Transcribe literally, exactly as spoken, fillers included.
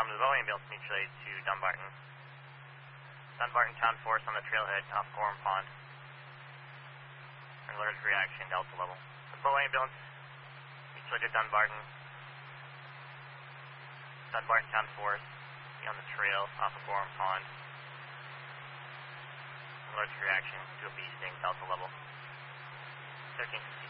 Tom to the Bow ambulance, mutually to Dunbarton. Dunbarton Town Force on the trailhead off Gorham Pond. Alert reaction, Delta level. The Bow ambulance, mutually to Dunbarton. Dunbarton Town Force, be on the trail off of Gorham Pond. Alert reaction, do a B sting, Delta level. thirteen